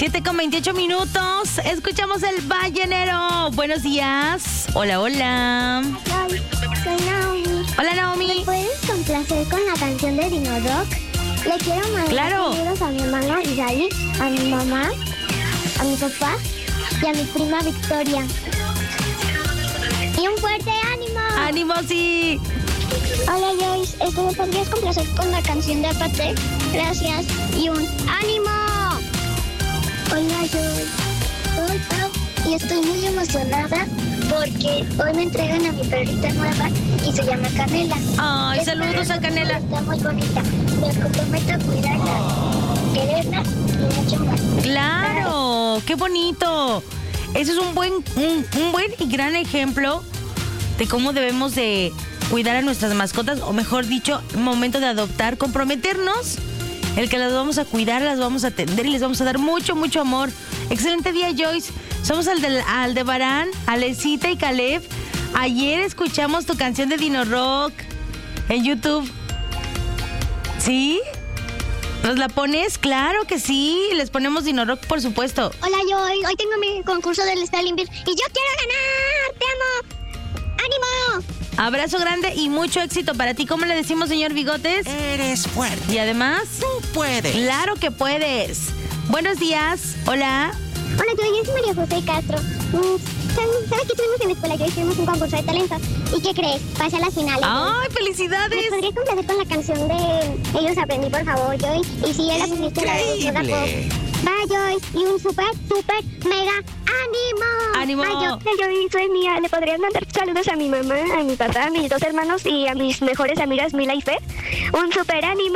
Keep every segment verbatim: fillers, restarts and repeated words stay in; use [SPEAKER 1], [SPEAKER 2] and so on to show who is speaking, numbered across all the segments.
[SPEAKER 1] siete con veintiocho minutos. Escuchamos el Ballenero. Buenos días. Hola, hola.
[SPEAKER 2] Soy, soy Naomi.
[SPEAKER 1] Hola, Naomi.
[SPEAKER 2] ¿Me puedes complacer con la canción de Dino Rock? Le quiero mandar
[SPEAKER 1] Claro.
[SPEAKER 2] saludos a mi hermana Isaí, a mi mamá, a mi papá y a mi prima Victoria. Y un fuerte ánimo.
[SPEAKER 1] ¡Ánimo, sí!
[SPEAKER 2] Hola Joyce, ¿esto me podrías complacer con la canción de Apate? Gracias. Y un ánimo. Hola Joyce, soy Pau y estoy muy emocionada porque hoy me entregan a mi perrita nueva y se llama Canela.
[SPEAKER 1] Ay,
[SPEAKER 2] Esta
[SPEAKER 1] saludos a Canela.
[SPEAKER 2] Está muy bonita. Me comprometo a cuidarla, quererla y mucho más.
[SPEAKER 1] ¡Claro! ¡Qué bonito! Ese es un buen, un, un buen y gran ejemplo de cómo debemos de cuidar a nuestras mascotas, o mejor dicho, momento de adoptar, comprometernos, el que las vamos a cuidar, las vamos a atender y les vamos a dar mucho, mucho amor. Excelente día, Joyce. Somos Aldebarán, Alecita y Caleb. Ayer escuchamos tu canción de Dino Rock en YouTube. ¿Sí? ¿Nos la pones? Claro que sí. Les ponemos Dino Rock, por supuesto.
[SPEAKER 2] Hola Joyce, hoy tengo mi concurso del Stalin Beer y yo quiero ganar. ¡Te amo! ¡Ánimo!
[SPEAKER 1] Abrazo grande y mucho éxito para ti. ¿Cómo le decimos, señor Bigotes?
[SPEAKER 3] Eres fuerte.
[SPEAKER 1] Y además,
[SPEAKER 3] Tú puedes.
[SPEAKER 1] claro que puedes. Buenos días. Hola.
[SPEAKER 2] Hola Joyce, yo soy María José Castro. Mm, ¿Sabes sabes que tuvimos en la escuela? Joyce, tuvimos un concurso de talentos. ¿Y qué crees? Pasé a las finales.
[SPEAKER 1] ¡Ay,
[SPEAKER 2] ¿Me
[SPEAKER 1] felicidades!
[SPEAKER 2] podrías complacer con la canción de Ellos Aprendí, por favor, Joyce? Y si ya la pusiste la de Yoda
[SPEAKER 3] Increíble.
[SPEAKER 2] Pop. Bye, Joyce. Y un super, super, mega ánimo.
[SPEAKER 1] ¡Ánimo!
[SPEAKER 2] Bye, Joyce. Joyce, soy Mía. ¿Le podrías mandar saludos a mi mamá, a mi papá, a mis dos hermanos y a mis mejores amigas Mila y Fer? ¡Un super ánimo!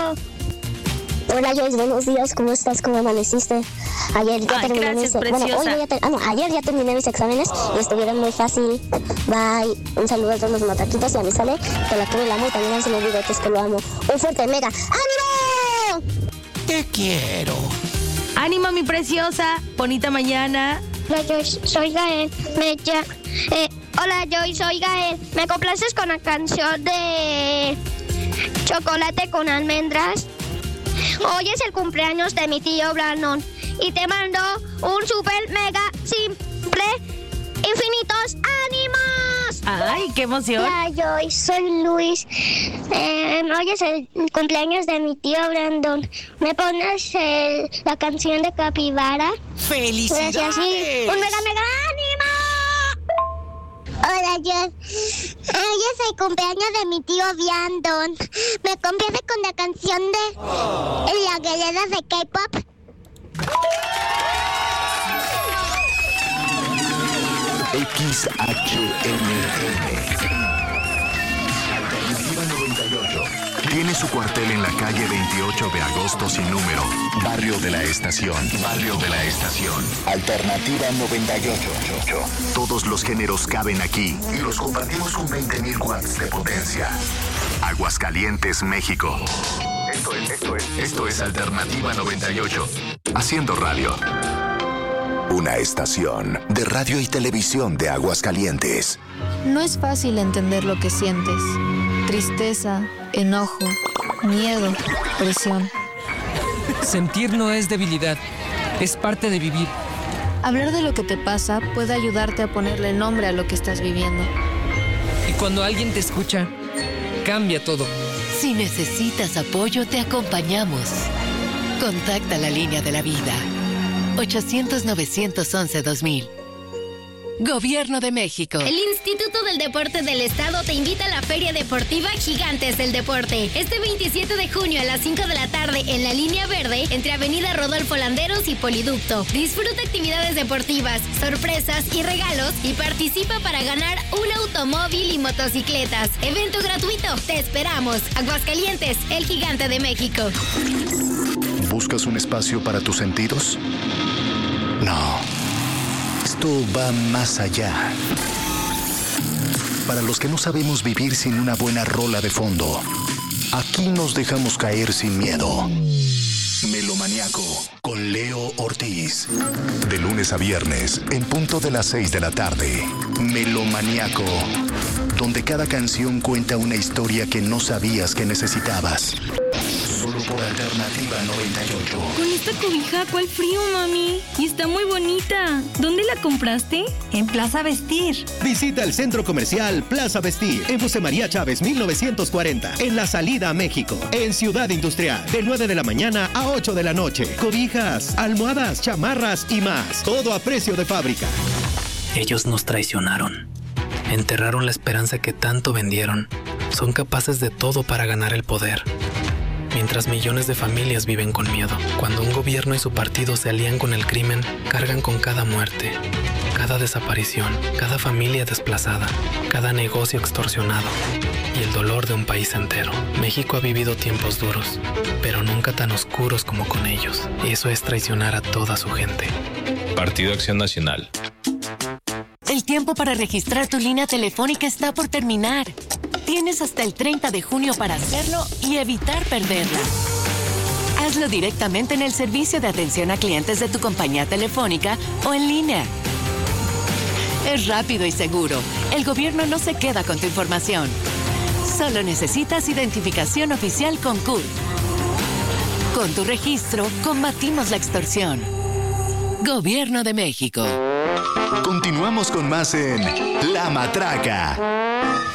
[SPEAKER 2] Hola Joyce, buenos días. ¿Cómo estás? ¿Cómo amaneciste? Ayer ya
[SPEAKER 1] Ay,
[SPEAKER 2] terminé
[SPEAKER 1] gracias,
[SPEAKER 2] mis... Bueno, hoy
[SPEAKER 1] preciosa.
[SPEAKER 2] voy a ter- ah, no, ayer ya terminé mis exámenes y estuvieron muy fácil. Bye. Un saludo a todos los mataquitos y a mi Sale, que la quiero y la amo, y también a los bigotes que lo amo. Un fuerte mega ánimo.
[SPEAKER 3] Te quiero.
[SPEAKER 1] ¡Ánimo, mi preciosa! Bonita mañana.
[SPEAKER 2] Hola Joyce, soy Gael. Me ya, eh, hola Joyce, soy Gael. ¿Me complaces con la canción de Chocolate con almendras? Hoy es el cumpleaños de mi tío Brandon y te mando un super mega simple infinitos ánimos.
[SPEAKER 1] ¡Ay, qué emoción!
[SPEAKER 2] Hola Joyce, soy Luis. Eh, hoy es el cumpleaños de mi tío Brandon. ¿Me pones el- la canción de Capibara?
[SPEAKER 3] ¡Felicidades!
[SPEAKER 2] Gracias, sí. ¡Un mega, mega ánimo! Hola, yo. Hoy es el cumpleaños de mi tío Brandon. ¿Me complace con la canción de La Guerrera de K-pop?
[SPEAKER 4] X H M M. Alternativa noventa y ocho. Tiene su cuartel en la calle veintiocho de agosto sin número. Barrio de la Estación. Barrio de la Estación. Alternativa noventa y ocho. Todos los géneros caben aquí y los compartimos con veinte mil watts de potencia. Aguascalientes, México. Esto es, esto es, esto es Alternativa noventa y ocho. Haciendo radio. Una estación de radio y televisión de Aguascalientes.
[SPEAKER 5] No es fácil entender lo que sientes. Tristeza, enojo, miedo, presión.
[SPEAKER 6] Sentir no es debilidad, es parte de vivir.
[SPEAKER 5] Hablar de lo que te pasa puede ayudarte a ponerle nombre a lo que estás viviendo.
[SPEAKER 6] Y cuando alguien te escucha, cambia todo.
[SPEAKER 7] Si necesitas apoyo, te acompañamos. Contacta la línea de la vida. ochocientos, novecientos once, dos mil. Gobierno de México.
[SPEAKER 8] El Instituto del Deporte del Estado te invita a la Feria Deportiva Gigantes del Deporte. Este veintisiete de junio a las cinco de la tarde en la Línea Verde, entre Avenida Rodolfo Landeros y Poliducto. Disfruta actividades deportivas, sorpresas y regalos y participa para ganar un automóvil y motocicletas. Evento gratuito. Te esperamos. Aguascalientes, el Gigante de México.
[SPEAKER 4] ¿Buscas un espacio para tus sentidos? No. Esto va más allá. Para los que no sabemos vivir sin una buena rola de fondo, aquí nos dejamos caer sin miedo. Melomaniaco con Leo Ortiz. De lunes a viernes, en punto de las seis de la tarde. Melomaniaco, donde cada canción cuenta una historia que no sabías que necesitabas. Solo por Alternativa noventa y ocho.
[SPEAKER 9] Con esta cobija, ¿cuál frío, mami? Y está muy bonita. ¿Dónde la compraste?
[SPEAKER 10] En Plaza Vestir.
[SPEAKER 11] Visita el centro comercial Plaza Vestir en José María Chávez mil novecientos cuarenta, en la salida a México, en Ciudad Industrial, de nueve de la mañana a ocho de la noche. Cobijas, almohadas, chamarras y más. Todo a precio de fábrica.
[SPEAKER 12] Ellos nos traicionaron. Enterraron la esperanza que tanto vendieron. Son capaces de todo para ganar el poder. Mientras millones de familias viven con miedo. Cuando un gobierno y su partido se alían con el crimen, cargan con cada muerte, cada desaparición, cada familia desplazada, cada negocio extorsionado y el dolor de un país entero. México ha vivido tiempos duros, pero nunca tan oscuros como con ellos. Y eso es traicionar a toda su gente.
[SPEAKER 13] Partido Acción Nacional.
[SPEAKER 7] El tiempo para registrar tu línea telefónica está por terminar. Tienes hasta el treinta de junio para hacerlo y evitar perderla. Hazlo directamente en el servicio de atención a clientes de tu compañía telefónica o en línea. Es rápido y seguro. El gobierno no se queda con tu información. Solo necesitas identificación oficial con C U R. Con tu registro, combatimos la extorsión. Gobierno de México.
[SPEAKER 4] Continuamos con más en La Matraca.